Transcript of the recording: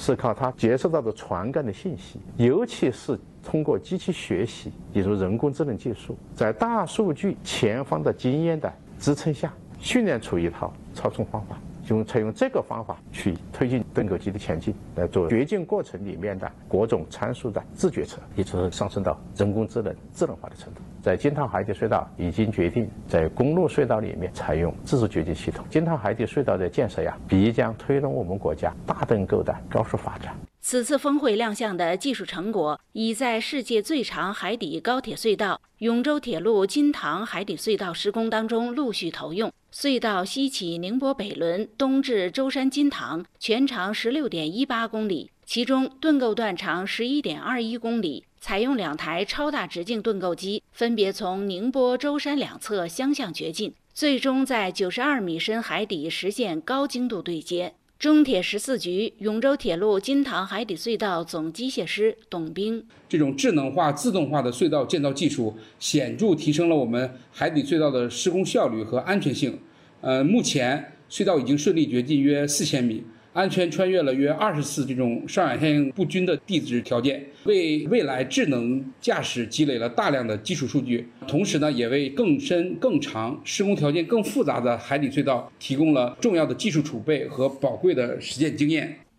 是靠它接收到的船干的信息，尤其是通过机器学习，比如人工智能技术，在大数据前方的经验的支撑下，训练出一套操纵方法，采用这个方法去推进盾构机的前进，来做决定过程里面的各种参数的自决策，一直上升到人工智能化的程度。在金汤海底隧道已经决定在公路隧道里面采用自主决定系统。金汤海底隧道的建设必将推动我们国家大盾构的高速发展。 此次峰会亮相的技术成果，已在世界最长海底高铁隧道永州铁路金塘海底隧道施工当中陆续投用。隧道西起宁波北仑，东至舟山金塘，全长16.18公里，其中盾构段长11.21公里，采用2台超大直径盾构机，分别从宁波、舟山两侧相向掘进，最终在92米深海底实现高精度对接。中铁14局永州铁路金塘海底隧道总机械师董兵： 这种智能化、自动化的隧道建造技术，显著提升了我们海底隧道的施工效率和安全性。目前隧道已经顺利掘进约4000米，安全穿越了约20次这种上下线不均的地质条件，为未来智能驾驶积累了大量的基础数据，同时呢，也为更深、更长、施工条件更复杂的海底隧道提供了重要的技术储备和宝贵的实践经验。